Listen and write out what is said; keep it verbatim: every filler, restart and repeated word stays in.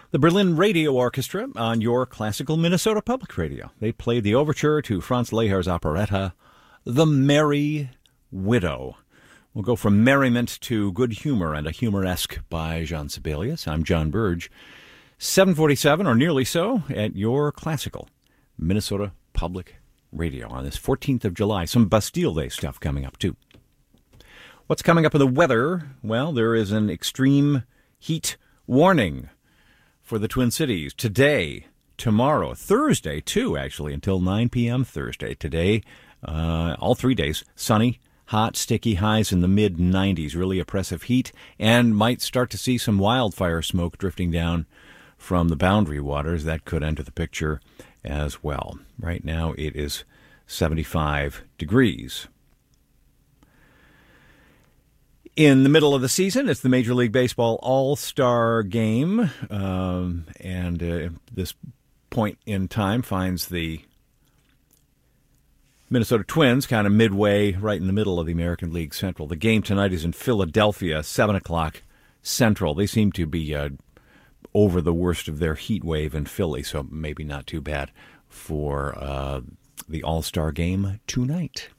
The Berlin Radio Orchestra on your classical Minnesota Public Radio. They played the overture to Franz Leher's operetta, The Merry Widow. We'll go from merriment to good humor and a humoresque by Jean Sibelius. I'm John Burge. seven forty-seven, or nearly so, at your classical Minnesota Public Radio on this fourteenth of July. Some Bastille Day stuff coming up, too. What's coming up in the weather? Well, there is an extreme heat warning for the Twin Cities today, tomorrow, Thursday, too, actually, until nine p.m. Thursday. Today, uh, all three days, sunny, hot, sticky, highs in the mid nineties, really oppressive heat, and might start to see some wildfire smoke drifting down from the boundary waters. That could enter the picture as well. Right now, it is seventy-five degrees. In the middle of the season, it's the Major League Baseball All-Star Game, um, and uh, this point in time finds the Minnesota Twins kind of midway, right in the middle of the American League Central. The game tonight is in Philadelphia, seven o'clock Central. They seem to be uh, over the worst of their heat wave in Philly, so maybe not too bad for uh, the All-Star Game tonight.